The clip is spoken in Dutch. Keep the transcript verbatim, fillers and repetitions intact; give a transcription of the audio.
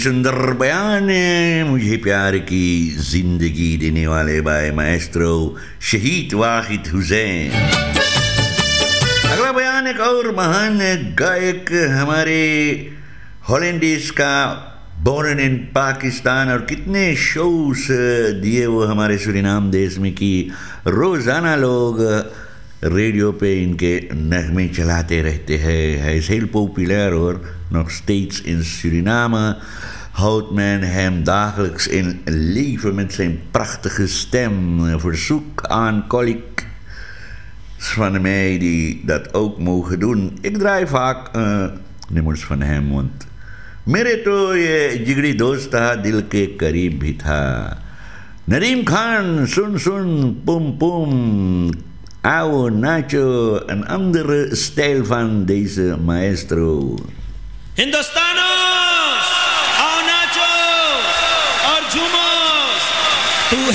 सुंदर बयान है मुझे प्यार की जिंदगी देने वाले बाय माएस्ट्रो शहीद वाहिद हुसैन। अगला बयान एक और महान गायक हमारे हॉलैंडिस का बोर्न इन पाकिस्तान और कितने शोज दिए वो हमारे सूरीनाम देश में कि रोज़ाना लोग रेडियो पे इनके नगमे चलाते रहते हैं. Hij is heel populair hoor, nog steeds in Suriname. Houdt men hem dagelijks in leven met zijn prachtige stem. Een verzoek aan collega's van mij die dat ook mogen doen. Ik draai vaak uh, nummers van hem, want मेरे तो ये जिगरी दोस्त था दिल के करीब भी था. Nareem Khan, sun sun pum pum, Au Nacho, een andere stijl van deze maestro. Hindustan